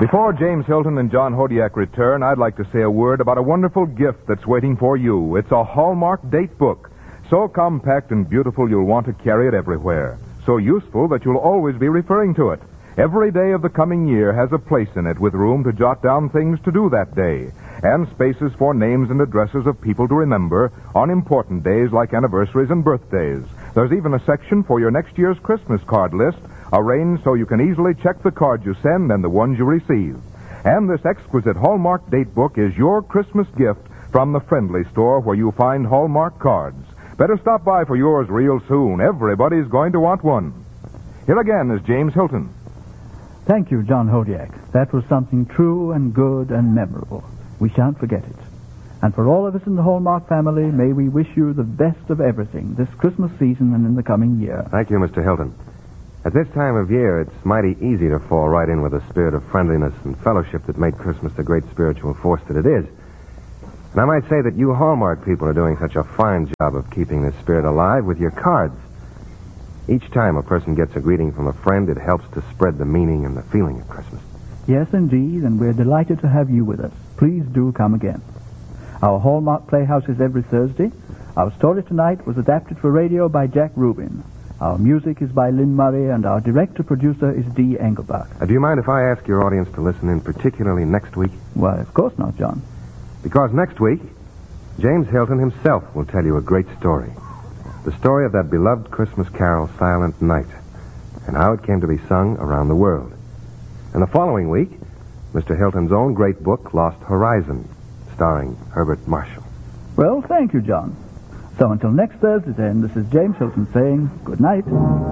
Before James Hilton and John Hodiak return, I'd like to say a word about a wonderful gift that's waiting for you. It's a Hallmark date book. So compact and beautiful you'll want to carry it everywhere. So useful that you'll always be referring to it. Every day of the coming year has a place in it with room to jot down things to do that day, and spaces for names and addresses of people to remember on important days like anniversaries and birthdays. There's even a section for your next year's Christmas card list, arranged so you can easily check the cards you send and the ones you receive. And this exquisite Hallmark date book is your Christmas gift from the friendly store where you find Hallmark cards. Better stop by for yours real soon. Everybody's going to want one. Here again is James Hilton. Thank you, John Hodiak. That was something true and good and memorable. We shan't forget it. And for all of us in the Hallmark family, may we wish you the best of everything this Christmas season and in the coming year. Thank you, Mr. Hilton. At this time of year, it's mighty easy to fall right in with the spirit of friendliness and fellowship that made Christmas the great spiritual force that it is. And I might say that you Hallmark people are doing such a fine job of keeping this spirit alive with your cards. Each time a person gets a greeting from a friend, it helps to spread the meaning and the feeling of Christmas. Yes, indeed, and we're delighted to have you with us. Please do come again. Our Hallmark Playhouse is every Thursday. Our story tonight was adapted for radio by Jack Rubin. Our music is by Lynn Murray, and our director-producer is Dee Engelbach. Do you mind if I ask your audience to listen in particularly next week? Why, of course not, John. Because next week, James Hilton himself will tell you a great story. The story of that beloved Christmas carol, Silent Night, and how it came to be sung around the world. And the following week, Mr. Hilton's own great book, Lost Horizon, starring Herbert Marshall. Well, thank you, John. So until next Thursday, then, this is James Hilton saying good night.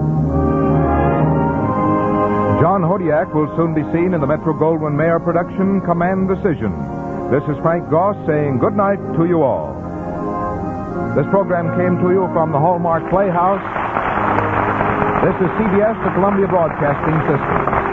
John Hodiak will soon be seen in the Metro-Goldwyn-Mayer production, Command Decision. This is Frank Goss saying good night to you all. This program came to you from the Hallmark Playhouse. This is CBS, the Columbia Broadcasting System.